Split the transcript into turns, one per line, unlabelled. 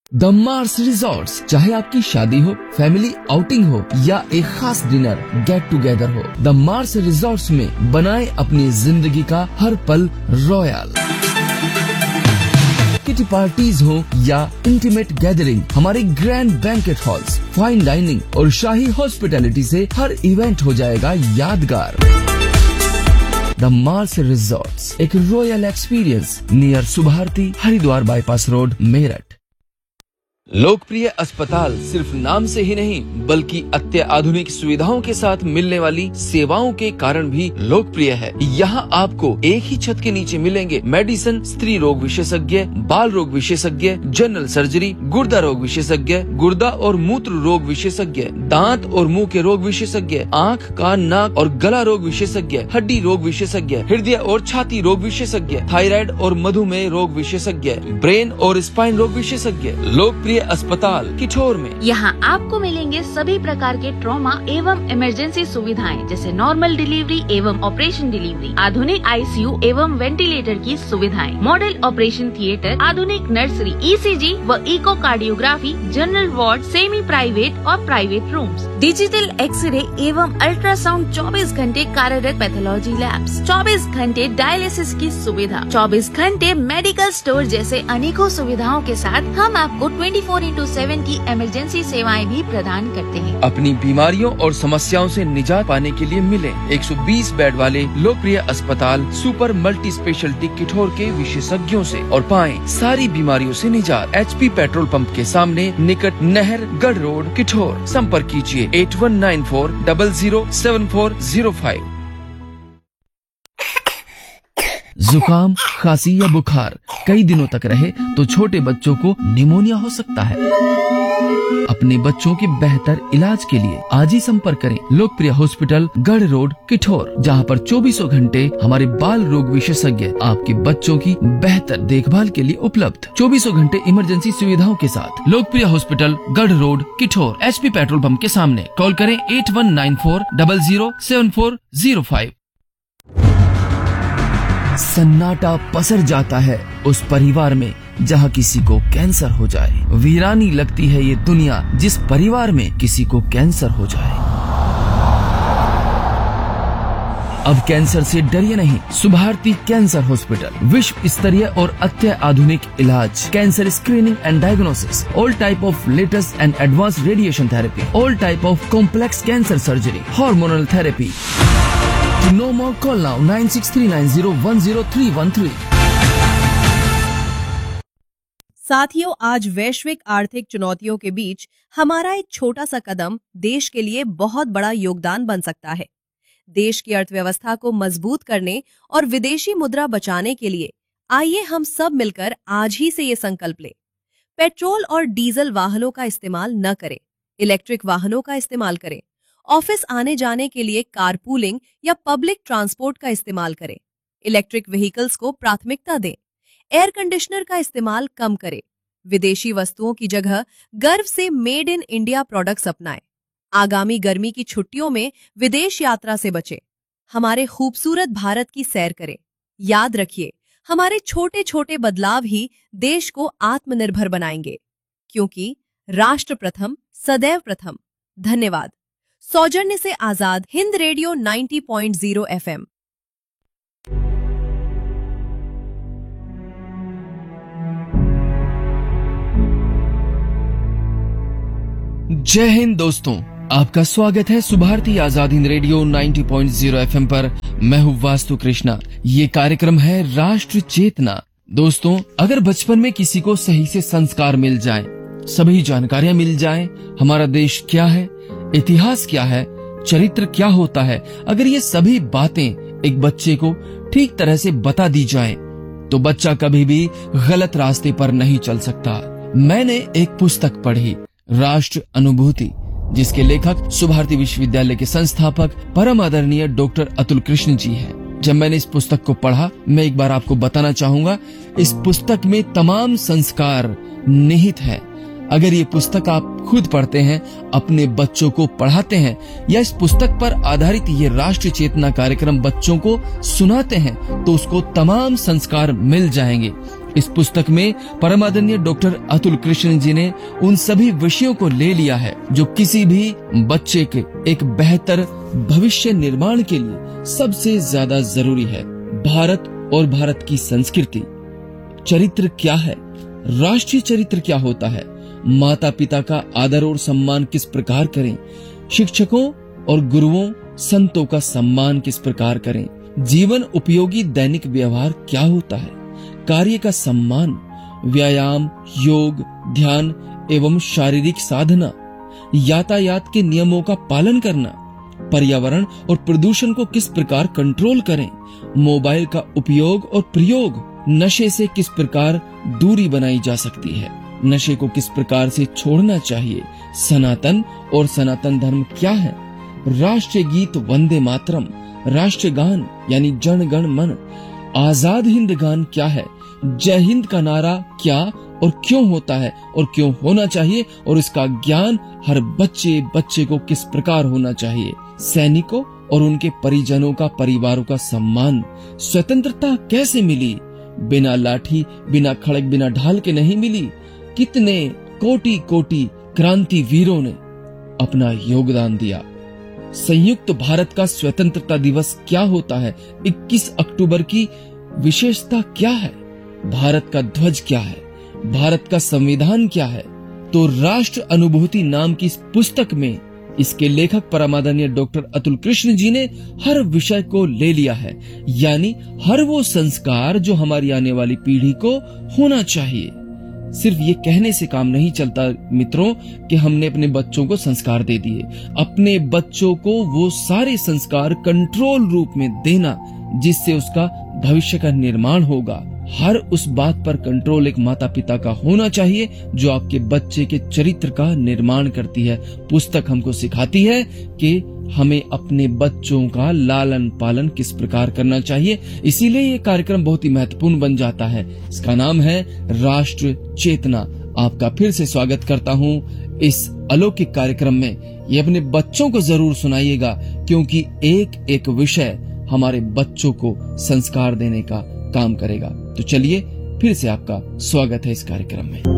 The Mars resorts, चाहे आपकी शादी हो, फैमिली आउटिंग हो या एक खास डिनर गेट टुगेदर हो, द मार्स रिजॉर्ट्स में बनाए अपनी जिंदगी का हर पल रॉयल। किटी पार्टीज हो या इंटीमेट गैदरिंग, हमारे grand banquet halls, fine dining और शाही हॉस्पिटैलिटी से हर इवेंट हो जाएगा यादगार। द मार्स रिजॉर्ट्स, एक royal experience near Subharti, Haridwar bypass road, Meerut. लोकप्रिय अस्पताल सिर्फ नाम से ही नहीं बल्कि अत्याधुनिक सुविधाओं के साथ मिलने वाली सेवाओं के कारण भी लोकप्रिय है। यहाँ आपको एक ही छत के नीचे मिलेंगे मेडिसिन, स्त्री रोग विशेषज्ञ, बाल रोग विशेषज्ञ, जनरल सर्जरी, गुर्दा रोग विशेषज्ञ, गुर्दा और मूत्र रोग विशेषज्ञ, दांत और मुंह के रोग विशेषज्ञ, आँख, कान, नाक और गला रोग विशेषज्ञ, हड्डी रोग विशेषज्ञ, हृदय और छाती रोग विशेषज्ञ, थायराइड और मधुमेह रोग विशेषज्ञ, ब्रेन और स्पाइन रोग विशेषज्ञ। लोकप्रिय अस्पताल किठौर में
यहाँ आपको मिलेंगे सभी प्रकार के ट्रॉमा एवं इमरजेंसी सुविधाएं, जैसे नॉर्मल डिलीवरी एवं ऑपरेशन डिलीवरी, आधुनिक आईसीयू एवं वेंटिलेटर की सुविधाएं, मॉडल ऑपरेशन थिएटर, आधुनिक नर्सरी, ईसीजी व echocardiography, general ward, semi private और प्राइवेट रूम्स, डिजिटल एक्सरे एवं अल्ट्रासाउंड, 24 घंटे कार्यरत पैथोलॉजी लैब्स, 24 घंटे डायलिसिस की सुविधा, 24 घंटे मेडिकल स्टोर जैसे अनेकों सुविधाओं के साथ हम आपको 24/7 की इमरजेंसी सेवाएं भी प्रदान करते हैं।
अपनी बीमारियों और समस्याओं से निजात पाने के लिए मिले 120 बेड वाले लोकप्रिय अस्पताल सुपर मल्टी स्पेशलिटी किठौर के विशेषज्ञों से और पाएं सारी बीमारियों से निजात। HP पेट्रोल पंप के सामने, निकट नहर, गढ़ रोड, किठौर। संपर्क कीजिए 8194007405। जुकाम, खांसी या बुखार कई दिनों तक रहे तो छोटे बच्चों को निमोनिया हो सकता है। अपने बच्चों के बेहतर इलाज के लिए आज ही संपर्क करें लोकप्रिय हॉस्पिटल, गढ़ रोड, किठौर, जहां पर 24 घंटे हमारे बाल रोग विशेषज्ञ आपके बच्चों की बेहतर देखभाल के लिए उपलब्ध। 24 घंटे इमरजेंसी सुविधाओं के साथ लोकप्रिय हॉस्पिटल, गढ़ road, Kithore, HP petrol pump के सामने। कॉल करें 8194007405। सन्नाटा पसर जाता है उस परिवार में जहां किसी को कैंसर हो जाए। वीरानी लगती है ये दुनिया जिस परिवार में किसी को कैंसर हो जाए। अब कैंसर से डरिए नहीं। सुभारती कैंसर हॉस्पिटल, विश्व स्तरीय और अत्याधुनिक इलाज, cancer screening and diagnosis, all type of latest and advance radiation therapy, all type of complex cancer surgery, hormonal therapy. To know more, call now 9639010313।
साथियों, आज वैश्विक आर्थिक चुनौतियों के बीच हमारा एक छोटा सा कदम देश के लिए बहुत बड़ा योगदान बन सकता है। देश की अर्थव्यवस्था को मजबूत करने और विदेशी मुद्रा बचाने के लिए आइए हम सब मिलकर आज ही से ये संकल्प लें। पेट्रोल और डीजल वाहनों का इस्तेमाल न करें, इलेक्ट्रिक वाहनों का इस्तेमाल करें। ऑफिस आने जाने के लिए कारपूलिंग या पब्लिक ट्रांसपोर्ट का इस्तेमाल करें। इलेक्ट्रिक व्हीकल्स को प्राथमिकता दें। एयर कंडीशनर का इस्तेमाल कम करें। विदेशी वस्तुओं की जगह गर्व से मेड इन इंडिया प्रोडक्ट्स अपनाएं। आगामी गर्मी की छुट्टियों में विदेश यात्रा से बचें। हमारे खूबसूरत भारत की सैर करें। याद रखिए, हमारे छोटे छोटे बदलाव ही देश को आत्मनिर्भर बनाएंगे, क्योंकि राष्ट्र प्रथम, सदैव प्रथम। धन्यवाद। सौजन्य से आजाद हिंद रेडियो 90.0 FM।
जय हिंद दोस्तों, आपका स्वागत है सुभारती आजाद हिंद रेडियो 90.0 FM पर। मैं हूँ वास्तु कृष्णा। ये कार्यक्रम है राष्ट्र चेतना। दोस्तों, अगर बचपन में किसी को सही से संस्कार मिल जाए, सभी जानकारियां मिल जाएं, हमारा देश क्या है, इतिहास क्या है, चरित्र क्या होता है, अगर ये सभी बातें एक बच्चे को ठीक तरह से बता दी जाएं, तो बच्चा कभी भी गलत रास्ते पर नहीं चल सकता। मैंने एक पुस्तक पढ़ी, राष्ट्र अनुभूति, जिसके लेखक सुभारती विश्वविद्यालय के संस्थापक परम आदरणीय डॉक्टर अतुल कृष्ण जी हैं। जब मैंने इस पुस्तक को पढ़ा, मैं एक बार आपको बताना चाहूंगा, इस पुस्तक में तमाम संस्कार निहित है। अगर ये पुस्तक आप खुद पढ़ते हैं, अपने बच्चों को पढ़ाते हैं, या इस पुस्तक पर आधारित ये राष्ट्र चेतना कार्यक्रम बच्चों को सुनाते हैं, तो उसको तमाम संस्कार मिल जाएंगे। इस पुस्तक में परमादरणीय डॉक्टर अतुल कृष्ण जी ने उन सभी विषयों को ले लिया है जो किसी भी बच्चे के एक बेहतर भविष्य निर्माण के लिए सबसे ज्यादा जरूरी है। भारत और भारत की संस्कृति, चरित्र क्या है, राष्ट्रीय चरित्र क्या होता है, माता पिता का आदर और सम्मान किस प्रकार करें, शिक्षकों और गुरुओं संतों का सम्मान किस प्रकार करें, जीवन उपयोगी दैनिक व्यवहार क्या होता है, कार्य का सम्मान, व्यायाम, योग, ध्यान एवं शारीरिक साधना, यातायात के नियमों का पालन करना, पर्यावरण और प्रदूषण को किस प्रकार कंट्रोल करें, मोबाइल का उपयोग और प्रयोग, नशे से किस प्रकार दूरी बनाई जा सकती है, नशे को किस प्रकार से छोड़ना चाहिए, सनातन और सनातन धर्म क्या है, राष्ट्रीय गीत वंदे मातरम, राष्ट्रीय गान यानी जन गण मन, आजाद हिंद गान क्या है, जय हिंद का नारा क्या और क्यों होता है और क्यों होना चाहिए और इसका ज्ञान हर बच्चे को किस प्रकार होना चाहिए, सैनिकों और उनके परिजनों का, परिवारों का सम्मान, स्वतंत्रता कैसे मिली, बिना लाठी, बिना खड़ग, बिना ढाल के नहीं मिली, कितने कोटि कोटि क्रांति वीरों ने अपना योगदान दिया, संयुक्त भारत का स्वतंत्रता दिवस क्या होता है, 21 अक्टूबर की विशेषता क्या है, भारत का ध्वज क्या है, भारत का संविधान क्या है। तो राष्ट्र अनुभूति नाम की इस पुस्तक में इसके लेखक परमादरणीय डॉक्टर अतुल कृष्ण जी ने हर विषय को ले लिया है, यानी हर वो संस्कार जो हमारी आने वाली पीढ़ी को होना चाहिए। सिर्फ ये कहने से काम नहीं चलता मित्रों कि हमने अपने बच्चों को संस्कार दे दिए, अपने बच्चों को वो सारे संस्कार कंट्रोल रूप में देना जिससे उसका भविष्य का निर्माण होगा। हर उस बात पर कंट्रोल एक माता पिता का होना चाहिए जो आपके बच्चे के चरित्र का निर्माण करती है। पुस्तक हमको सिखाती है कि हमें अपने बच्चों का लालन पालन किस प्रकार करना चाहिए, इसीलिए ये कार्यक्रम बहुत ही महत्वपूर्ण बन जाता है। इसका नाम है राष्ट्र चेतना। आपका फिर से स्वागत करता हूँ इस अलौकिक कार्यक्रम में। ये अपने बच्चों को जरूर सुनाइएगा क्योंकि एक एक विषय हमारे बच्चों को संस्कार देने का काम करेगा। तो चलिए फिर से आपका स्वागत है इस कार्यक्रम में।